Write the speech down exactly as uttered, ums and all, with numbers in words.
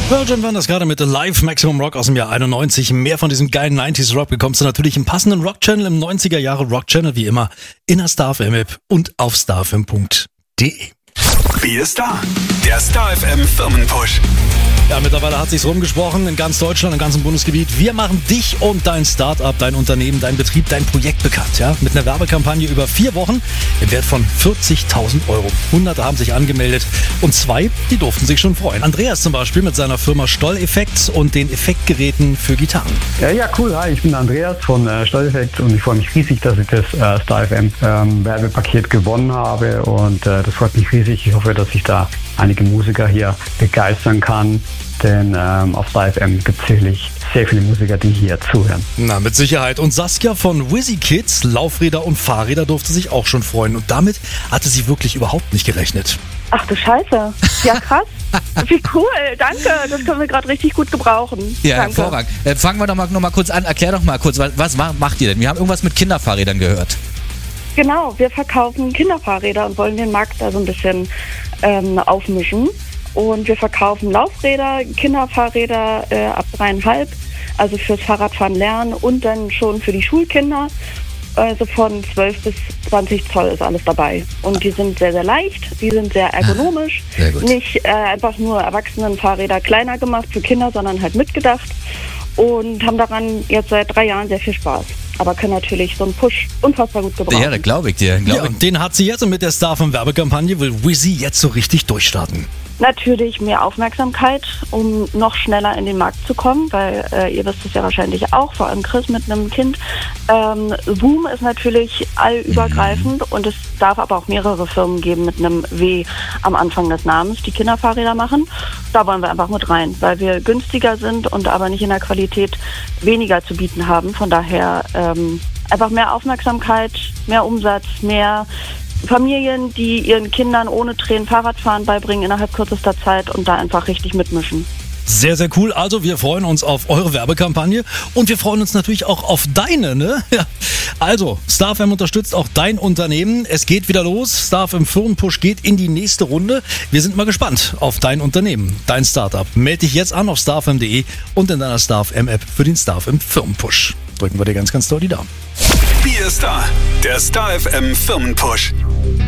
Virgin waren das gerade mit Live Maximum Rock aus dem Jahr einundneunzig. Mehr von diesem geilen neunziger Rock bekommst du natürlich im passenden Rock-Channel, im neunziger Jahre Rock-Channel, wie immer, in der Star F M-App und auf starfm punkt de. Wie ist da? Der Star F M Firmenpush. Ja, mittlerweile hat sich's rumgesprochen in ganz Deutschland, im ganzen Bundesgebiet. Wir machen dich und dein Start-up, dein Unternehmen, dein Betrieb, dein Projekt bekannt. Ja? Mit einer Werbekampagne über vier Wochen im Wert von vierzigtausend Euro. Hunderte haben sich angemeldet und zwei, die durften sich schon freuen. Andreas zum Beispiel mit seiner Firma Stoll-Effekt und den Effektgeräten für Gitarren. Ja, ja, cool. Hi, ich bin Andreas von äh, Stoll-Effekt und ich freue mich riesig, dass ich das äh, Star F M ähm, Werbepaket gewonnen habe und äh, das freut mich riesig. Ich hoffe, dass ich da einige Musiker hier begeistern kann. Denn ähm, auf Star F M gibt es sicherlich sehr viele Musiker, die hier zuhören. Na, mit Sicherheit. Und Saskia von Wizzy Kids, Laufräder und Fahrräder, durfte sich auch schon freuen. Und damit hatte sie wirklich überhaupt nicht gerechnet. Ach du Scheiße. Ja, krass. Wie cool. Danke. Das können wir gerade richtig gut gebrauchen. Ja, Danke. Hervorragend. Äh, fangen wir doch mal, noch mal kurz an. Erklär doch mal kurz, was, was macht ihr denn? Wir haben irgendwas mit Kinderfahrrädern gehört. Genau, wir verkaufen Kinderfahrräder und wollen den Markt da so ein bisschen ähm, aufmischen. Und wir verkaufen Laufräder, Kinderfahrräder äh, ab dreieinhalb, also fürs Fahrradfahren lernen und dann schon für die Schulkinder. Also von zwölf bis zwanzig Zoll ist alles dabei. Und die sind sehr, sehr leicht, die sind sehr ergonomisch. Sehr gut. Nicht äh, einfach nur Erwachsenenfahrräder kleiner gemacht für Kinder, sondern halt mitgedacht. Und haben daran jetzt seit drei Jahren sehr viel Spaß. Aber können natürlich so einen Push unfassbar gut gebrauchen. Ja, das glaube ich dir. Glaub Ja, ich. und den hat sie jetzt und mit der Star F M-Werbekampagne will Wizzy jetzt so richtig durchstarten. Natürlich mehr Aufmerksamkeit, um noch schneller in den Markt zu kommen, weil äh, ihr wisst es ja wahrscheinlich auch, vor allem Chris mit einem Kind. Ähm, Zoom ist natürlich allübergreifend mhm. und es darf aber auch mehrere Firmen geben mit einem W am Anfang des Namens, die Kinderfahrräder machen. Da wollen wir einfach mit rein, weil wir günstiger sind und aber nicht in der Qualität weniger zu bieten haben. Von daher ähm, einfach mehr Aufmerksamkeit, mehr Umsatz, mehr Familien, die ihren Kindern ohne Tränen Fahrradfahren beibringen innerhalb kürzester Zeit und da einfach richtig mitmischen. Sehr, sehr cool. Also wir freuen uns auf eure Werbekampagne und wir freuen uns natürlich auch auf deine, ne? Ja. Also, Star F M unterstützt auch dein Unternehmen. Es geht wieder los. Star F M Firmenpush geht in die nächste Runde. Wir sind mal gespannt auf dein Unternehmen, dein Startup. Meld dich jetzt an auf starfm punkt de und in deiner Star F M-App für den Star F M Firmenpush. Drücken wir dir ganz, ganz doll die Daumen. Wie ist da? Der Star F M Firmenpush.